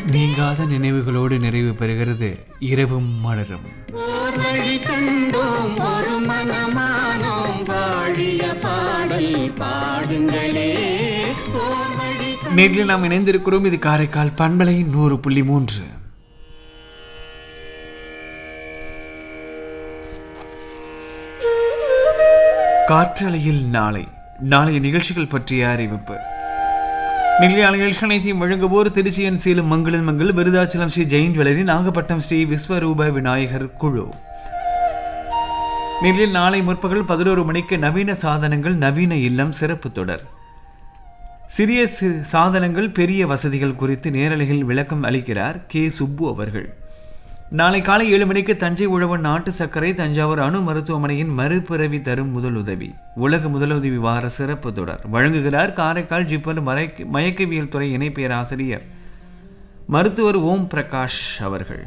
நீங்காத நினைவுகளோடு நிறைவு பெறுகிறது இரவும் மலரும். நேரில் நாம் இணைந்திருக்கிறோம். இது காரைக்கால் பண்பலை 100.3. காற்றலையில் நாளைய நிகழ்ச்சிகள் பற்றிய அறிவிப்பு. நிகழ்ச்சி அனைத்தையும் வழங்குவோர் திருச்சியன் சேலம் மங்களன் மங்கள், விருதாச்சலம் ஸ்ரீ ஜெயின் ஜுவல்லரி, நாகப்பட்டினம் ஸ்ரீ விஸ்வரூப விநாயகர் குழு. நிலையில் நாளை முற்பகல் 11 மணிக்கு நவீன சாதனங்கள் நவீன இல்லம் சிறப்பு தொடர். சிறிய சாதனங்கள் பெரிய வசதிகள் குறித்து நேரலையில் விளக்கம் அளிக்கிறார் கே. சுப்பு அவர்கள். நாளை காலை 7 மணிக்கு தஞ்சை உழவன் நாட்டு சர்க்கரை தஞ்சாவூர் அணு மருத்துவமனையின் மறுபிறவி தரும் முதலுதவி உலக முதலுதவி வார சிறப்பு தொடர். வழங்குகிறார் காரைக்கால் ஜிப்மர் மயக்கவியல் துறை இணை பேராசிரியர் மருத்துவர் ஓம் பிரகாஷ் அவர்கள்.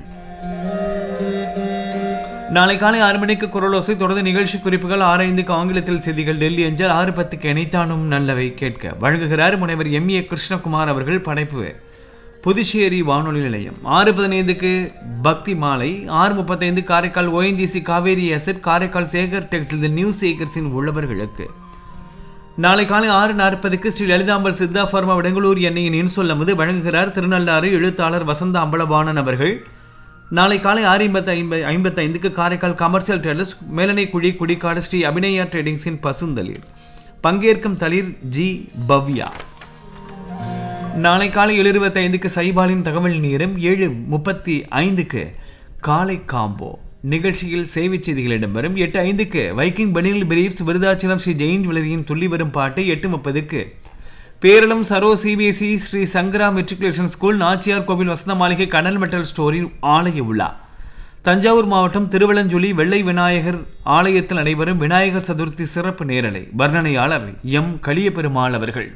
நாளை காலை 6 மணிக்கு குரலோசை தொடர்ந்து நிகழ்ச்சி குறிப்புகள். 6:05க்கு ஆங்கிலத்தில் செய்திகள் டெல்லி அஞ்சல். 6:10க்கு இணைத்தானும் நல்லவை கேட்க. வழங்குகிறார் முனைவர் MA கிருஷ்ணகுமார் அவர்கள். படைப்பு புதுச்சேரி வானொலி நிலையம். 6:15க்கு பக்தி மாலை. 6:35 Karaikal ONGC Kaveri asset, Karaikal Sekar textiles new சேகர்ஸின் உள்ளவர்களுக்கு. நாளை காலை 6:40க்கு ஸ்ரீ லலிதாம்பல் சித்தா ஃபார்மா விடங்களூர் எண்ணெயின் இன்சொல்லமது. வழங்குகிறார் திருநள்ளாறு எழுத்தாளர் வசந்த அம்பலபாணன் அவர்கள். நாளை காலை 6:55க்கு காரைக்கால் கமர்ஷியல் ட்ரேடர்ஸ் மேலனை குழி குடிக்காடு ஸ்ரீ அபிநயா ட்ரேடிங்ஸின் பசுந்தளிர். பங்கேற்கும் தளிர் ஜி பவ்யா. நாளை காலை 7:25க்கு சைபாலின் தகவல் நேரம். 7:35க்கு காலை காம்போ நிகழ்ச்சியில் சேவை செய்திகள் இடம்பெறும். 8:05க்கு வைக்கிங் பனியல் பிரீப்ஸ் விருதாச்சலம் ஸ்ரீ ஜெயின் ஜுவல்லரியின் துள்ளி வரும் பாட்டு. 8:30க்கு பேரளம் சரோ CBSE ஸ்ரீ சங்கரா மெட்ரிகுலேஷன் ஸ்கூல் நாச்சியார் கோவில் வசந்த மாளிகை கடல் மெட்டல் ஸ்டோரின் ஆலய விழா. தஞ்சாவூர் மாவட்டம் திருவலஞ்சுழி வெள்ளை விநாயகர் ஆலயத்தில் நடைபெறும் விநாயகர் சதுர்த்தி சிறப்பு நேரலை. வர்ணனையாளர் M. களியபெருமாள் அவர்கள்.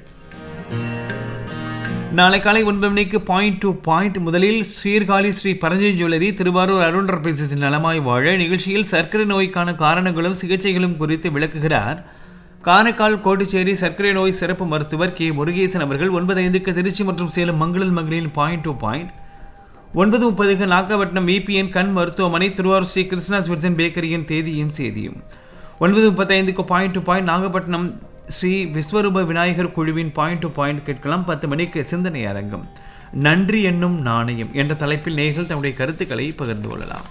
நாளை காலை 9 மணிக்கு பாயிண்ட் டு பாயிண்ட். முதலில் சீர்காழி ஸ்ரீ பரஞ்சை ஜுவல்லரி திருவாரூர் அருண் என்டர்பிரைசஸின் நலமாய் வாழ நிகழ்ச்சியில் சர்க்கரை நோய்க்கான காரணங்களும் சிகிச்சைகளும் குறித்து விளக்குகிறார் காரைக்கால் கோட்டுச்சேரி சர்க்கரை நோய் சிறப்பு மருத்துவர் K. முருகேசன் அவர்கள். 9:05க்கு திருச்சி மற்றும் சேலம் மங்களன் மங்களின் point to point. 9:30க்கு Nagapattinam VPN கண் மருத்துவமனை திருவாரூர் ஸ்ரீ கிருஷ்ணா ஸ்வீட்ஸ் பேக்கரியின் தேதியும் செய்தியும். 9:35க்கு point to point Nagapattinam Sri விஸ்வரூப விநாயகர் குழுவின் பாயிண்ட் டு பாயிண்ட் கேட்கலாம். 10 மணிக்கு சிந்தனை அரங்கம் நன்றி என்னும் நாணயம் என்ற தலைப்பில் நேயர்கள் தன்னுடைய கருத்துக்களை பகிர்ந்து கொள்ளலாம்.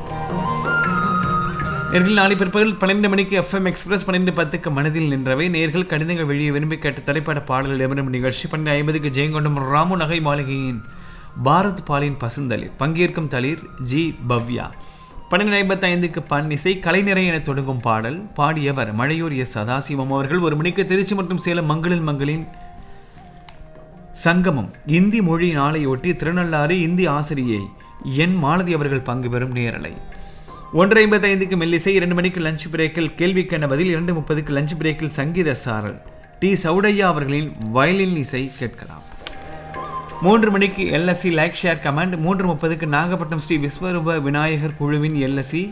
நேர்கள் நாளை பிற்பகல் 12 மணிக்கு FM எக்ஸ்பிரஸ். 12:10க்கு மனதில் நின்றவை நேர்கள் கடிதங்கள் வெளியே விரும்பி கேட்ட திரைப்பட பாடல்கள் இடம்பெறும் நிகழ்ச்சி. 12:50க்கு ஜெயங்கொண்டம் ராமு நகை மாளிகையின் பாரத் பாலின் பசுந்தளிர். பங்கேற்கும் தளிர் ஜி பவ்யா. 12:55க்கு பன்னிசை கலைநிறை என தொடங்கும் பாடல். பாடியவர் மழையூர் S. சதாசிவம் அவர்கள். 1 மணிக்கு திருச்சி மற்றும் சேலம் மங்களன் மங்களின் சங்கமம் இந்தி மொழி நாளையொட்டி திருநள்ளாறு இந்தி ஆசிரியை என் மாலதி அவர்கள் பங்கு பெறும் நேரலை. 1:55க்கு மெல்லிசை. 2 மணிக்கு லஞ்ச் பிரேக்கில் கேள்விக்கான பதில். 2:30க்கு லஞ்ச் பிரேக்கில் சங்கீத சாரல் டி. சவுடையா அவர்களின் வயலின் இசை கேட்கலாம். 3 மணிக்கு LSC like share comment. 3:30க்கு Nagapattinam Sri விஸ்வரூப விநாயகர் குழுவின் LSC